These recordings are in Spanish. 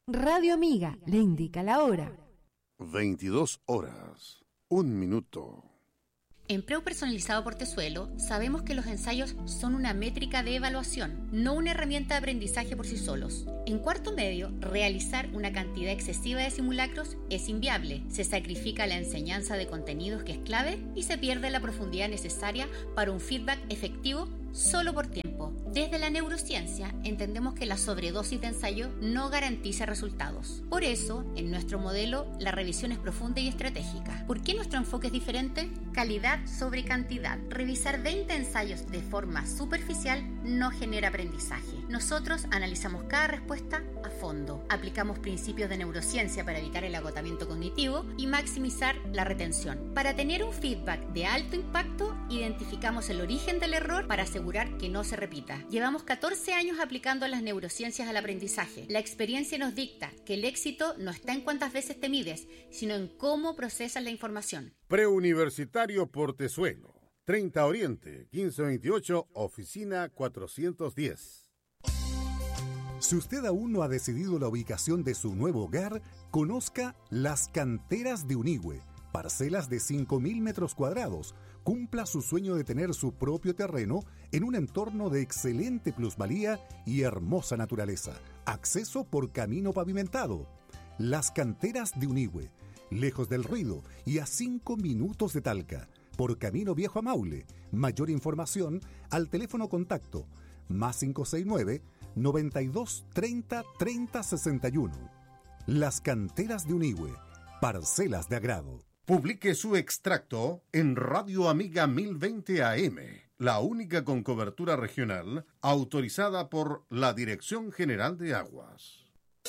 Radio Amiga le indica la hora. 22 horas, 1 minuto. Empleo personalizado Portezuelo, sabemos que los ensayos son una métrica de evaluación, no una herramienta de aprendizaje por sí solos. En cuarto medio, realizar una cantidad excesiva de simulacros es inviable. Se sacrifica la enseñanza de contenidos que es clave y se pierde la profundidad necesaria para un feedback efectivo solo por tiempo. Desde la neurociencia entendemos que la sobredosis de ensayo no garantiza resultados. Por eso, en nuestro modelo, la revisión es profunda y estratégica. ¿Por qué nuestro enfoque es diferente? Calidad sobre cantidad. Revisar 20 ensayos de forma superficial no genera aprendizaje. Nosotros analizamos cada respuesta a fondo. Aplicamos principios de neurociencia para evitar el agotamiento cognitivo y maximizar la retención. Para tener un feedback de alto impacto, identificamos el origen del error para asegurar que no se repita. Llevamos 14 años aplicando las neurociencias al aprendizaje. La experiencia nos dicta que el éxito no está en cuántas veces te mides, sino en cómo procesas la información. Preuniversitario Portezuelo, 30 Oriente, 1528, oficina 410. Si usted aún no ha decidido la ubicación de su nuevo hogar, conozca Las Canteras de Unigüe, parcelas de 5.000 metros cuadrados. Cumpla su sueño de tener su propio terreno en un entorno de excelente plusvalía y hermosa naturaleza. Acceso por camino pavimentado. Las Canteras de Unigüe, lejos del ruido y a 5 minutos de Talca, por camino viejo a Maule. Mayor información al teléfono contacto +569 92 30 30 61. Las Canteras de Unigüe, parcelas de agrado. Publique su extracto en Radio Amiga 1020 AM, la única con cobertura regional autorizada por la Dirección General de Aguas.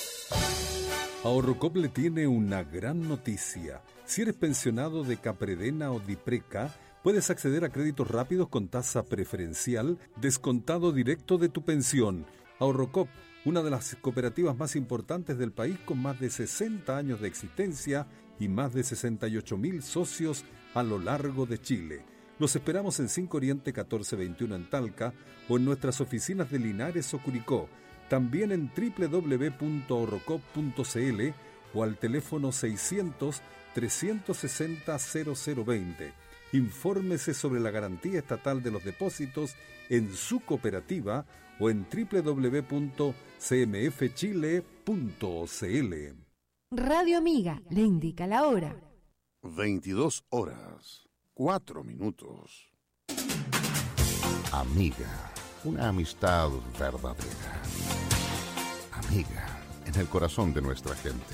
Ahorrocop le tiene una gran noticia. Si eres pensionado de Capredena o Dipreca, puedes acceder a créditos rápidos con tasa preferencial, descontado directo de tu pensión. Ahorrocop, una de las cooperativas más importantes del país con más de 60 años de existencia y más de 68.000 socios a lo largo de Chile. Los esperamos en 5 Oriente 1421 en Talca o en nuestras oficinas de Linares o Curicó. También en www.ahorrocop.cl o al teléfono 600-360-0020. Infórmese sobre la garantía estatal de los depósitos en su cooperativa o en www.cmfchile.cl. Radio Amiga le indica la hora. 22 horas, 4 minutos. Amiga, una amistad verdadera. Amiga, en el corazón de nuestra gente.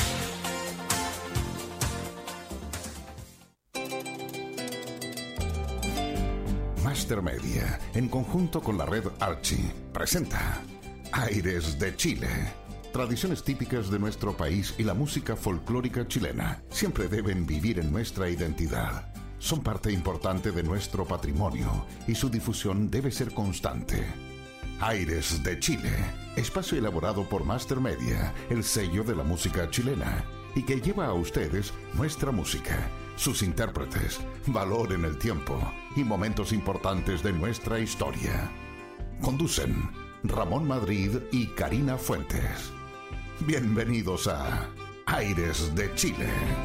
Master Media, en conjunto con la red Archie, presenta Aires de Chile. Tradiciones típicas de nuestro país y la música folclórica chilena siempre deben vivir en nuestra identidad. Son parte importante de nuestro patrimonio y su difusión debe ser constante. Aires de Chile, espacio elaborado por Master Media, el sello de la música chilena, y que lleva a ustedes nuestra música, sus intérpretes, valor en el tiempo y momentos importantes de nuestra historia. Conducen Ramón Madrid y Karina Fuentes. Bienvenidos a Aires de Chile.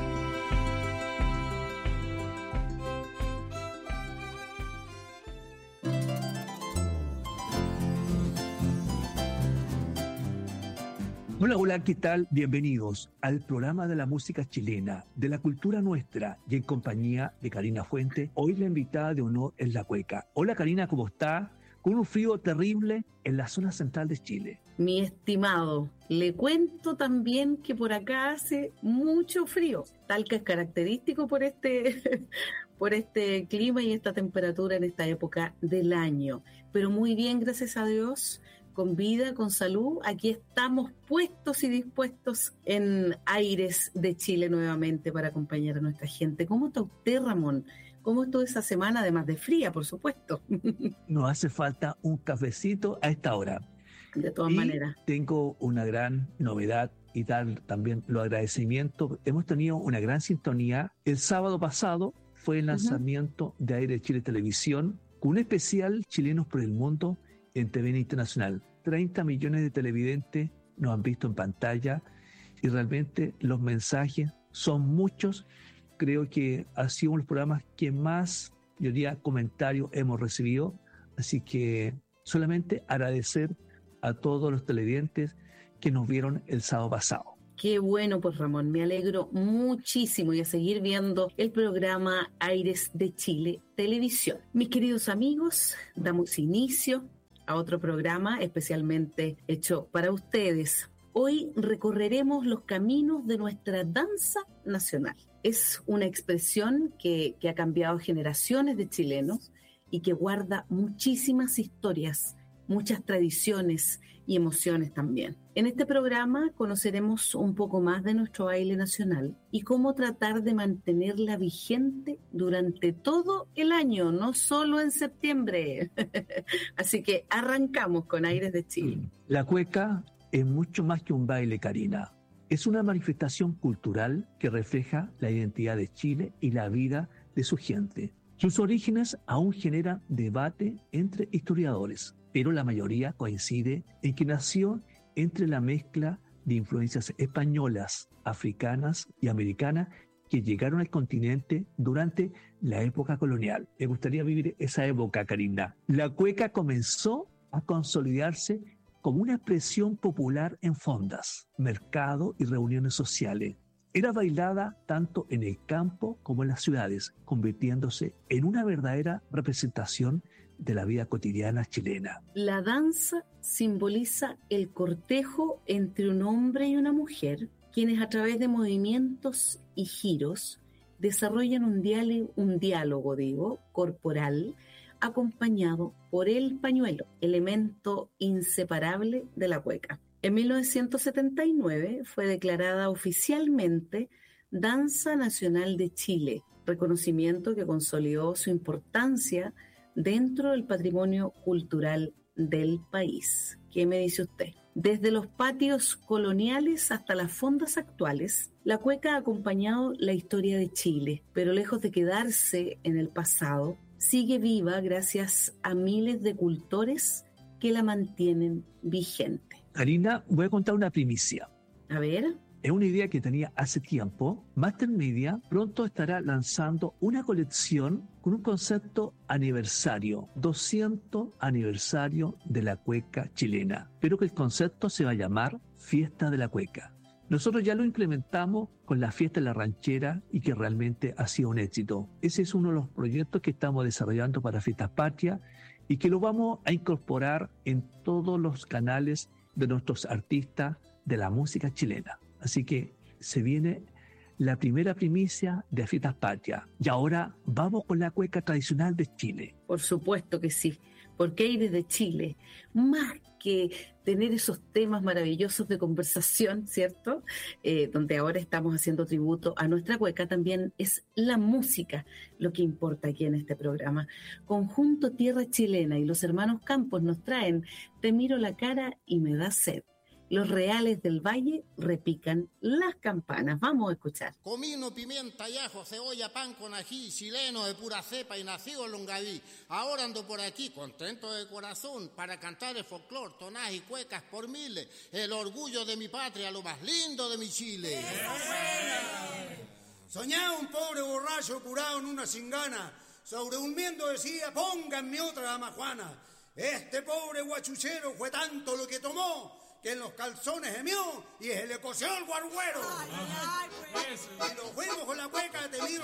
Hola, hola, ¿qué tal? Bienvenidos al programa de la música chilena, de la cultura nuestra, y en compañía de Karina Fuente. Hoy la invitada de honor es la Cueca. Hola Karina, ¿cómo está? Con un frío terrible en la zona central de Chile. Mi estimado, le cuento también que por acá hace mucho frío. Talca es característico por este clima y esta temperatura en esta época del año. Pero muy bien, gracias a Dios, con vida, con salud. Aquí estamos puestos y dispuestos en Aires de Chile nuevamente para acompañar a nuestra gente. ¿Cómo está usted, Ramón? ¿Cómo estuvo esa semana, además de fría, por supuesto? Nos hace falta un cafecito a esta hora. De todas maneras. Tengo una gran novedad y dar también los agradecimientos. Hemos tenido una gran sintonía. El sábado pasado fue el lanzamiento de Aires de Chile Televisión, con un especial Chilenos por el Mundo en TVN Internacional. 30 millones de televidentes nos han visto en pantalla y realmente los mensajes son muchos. Creo que ha sido uno de los programas que más, yo diría, comentarios hemos recibido. Así que solamente agradecer a todos los televidentes que nos vieron el sábado pasado. Qué bueno, pues Ramón, me alegro muchísimo y a seguir viendo el programa Aires de Chile Televisión. Mis queridos amigos, damos inicio a otro programa especialmente hecho para ustedes. Hoy recorreremos los caminos de nuestra danza nacional. Es una expresión que ha cambiado generaciones de chilenos y que guarda muchísimas historias, muchas tradiciones y emociones también. En este programa conoceremos un poco más de nuestro baile nacional y cómo tratar de mantenerla vigente durante todo el año, no solo en septiembre. Así que arrancamos con Aires de Chile. La cueca es mucho más que un baile, Karina. Es una manifestación cultural que refleja la identidad de Chile y la vida de su gente. Sus orígenes aún generan debate entre historiadores, pero la mayoría coincide en que nació entre la mezcla de influencias españolas, africanas y americanas que llegaron al continente durante la época colonial. Me gustaría vivir esa época, Karina. La cueca comenzó a consolidarse como una expresión popular en fondas, mercado y reuniones sociales. Era bailada tanto en el campo como en las ciudades, convirtiéndose en una verdadera representación de la vida cotidiana chilena. La danza simboliza el cortejo entre un hombre y una mujer, quienes a través de movimientos y giros desarrollan un diálogo corporal, acompañado por el pañuelo, elemento inseparable de la cueca. En 1979 fue declarada oficialmente Danza Nacional de Chile, reconocimiento que consolidó su importancia dentro del patrimonio cultural del país. ¿Qué me dice usted? Desde los patios coloniales hasta las fondas actuales, la cueca ha acompañado la historia de Chile, pero lejos de quedarse en el pasado, sigue viva gracias a miles de cultores que la mantienen vigente. Karina, voy a contar una primicia. A ver. Es una idea que tenía hace tiempo. Master Media pronto estará lanzando una colección con un concepto aniversario, 200 aniversario de la cueca chilena, pero que el concepto se va a llamar Fiesta de la Cueca. Nosotros ya lo implementamos con la Fiesta de la Ranchera y que realmente ha sido un éxito. Ese es uno de los proyectos que estamos desarrollando para Fiestas Patrias y que lo vamos a incorporar en todos los canales de nuestros artistas de la música chilena. Así que se viene la primera primicia de Fiestas Patrias. Y ahora vamos con la cueca tradicional de Chile. Por supuesto que sí, porque Aires de Chile, más que tener esos temas maravillosos de conversación, ¿cierto? Donde ahora estamos haciendo tributo a nuestra cueca, también es la música lo que importa aquí en este programa. Conjunto Tierra Chilena y los hermanos Campos nos traen Te miro la cara y me da sed. Los Reales del Valle repican las campanas. Vamos a escuchar. Comino, pimienta y ajo, cebolla, pan con ají, chileno de pura cepa y nacido en Longaví. Ahora ando por aquí, contento de corazón, para cantar el folclore, tonás y cuecas por miles. El orgullo de mi patria, lo más lindo de mi Chile. Soñaba un pobre borracho curado en una cingana. Sobredurmiendo decía, pónganme otra damajuana. Este pobre guachuchero fue tanto lo que tomó que en los calzones gemió y se le coció el guarguero. Y nos fuimos con la cueca